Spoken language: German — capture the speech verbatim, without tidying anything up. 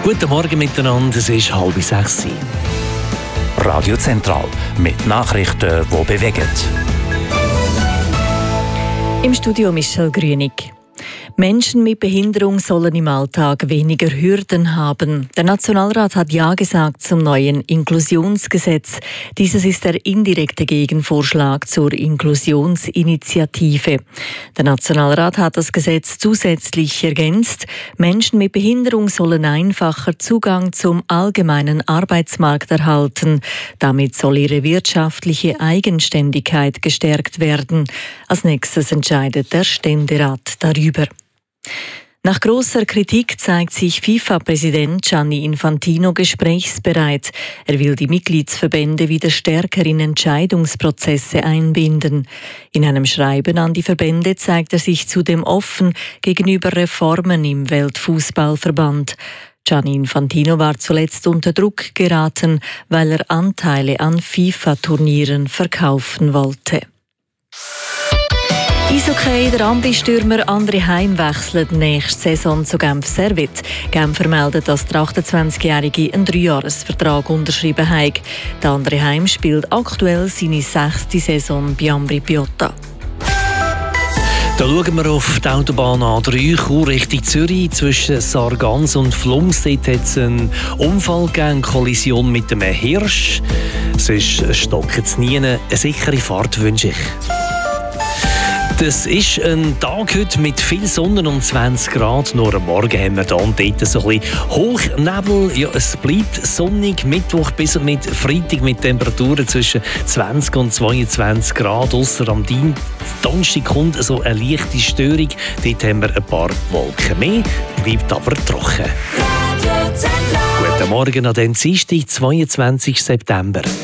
Guten Morgen miteinander, es ist halb sechs. Radio Zentral mit Nachrichten, die bewegen. Im Studio Michel Grünig. Menschen mit Behinderung sollen im Alltag weniger Hürden haben. Der Nationalrat hat Ja gesagt zum neuen Inklusionsgesetz. Dieses ist der indirekte Gegenvorschlag zur Inklusionsinitiative. Der Nationalrat hat das Gesetz zusätzlich ergänzt. Menschen mit Behinderung sollen einfacher Zugang zum allgemeinen Arbeitsmarkt erhalten. Damit soll ihre wirtschaftliche Eigenständigkeit gestärkt werden. Als nächstes entscheidet der Ständerat darüber. Nach grosser Kritik zeigt sich FIFA-Präsident Gianni Infantino gesprächsbereit. Er will die Mitgliedsverbände wieder stärker in Entscheidungsprozesse einbinden. In einem Schreiben an die Verbände zeigt er sich zudem offen gegenüber Reformen im Weltfußballverband. Gianni Infantino war zuletzt unter Druck geraten, weil er Anteile an FIFA-Turnieren verkaufen wollte. Eishockey, der Ambi-Stürmer André Heim wechselt nächste Saison zu Genf Servette. Genf vermeldet, dass der achtundzwanzigjährige einen Dreijahresvertrag unterschrieben hat. Der André Heim spielt aktuell seine sechste Saison bei Ambri Piotta. Da schauen wir auf die Autobahn A drei, Chur Richtung Zürich. Zwischen Sargans und Flums dort hat es einen Unfall gegeben, eine Kollision mit einem Hirsch. Sonst stocken es nie. Eine sichere Fahrt wünsche ich. Das ist ein Tag heute mit viel Sonne und zwanzig Grad. Nur am Morgen haben wir hier und dort so ein bisschen Hochnebel. Ja, es bleibt sonnig, Mittwoch bis mit Freitag mit Temperaturen zwischen zwanzig und zweiundzwanzig Grad. Ausser am Donnerstag kommt so eine leichte Störung. Dort haben wir ein paar Wolken mehr, bleibt aber trocken. Guten Morgen an den Dienstag, zweiundzwanzigsten September.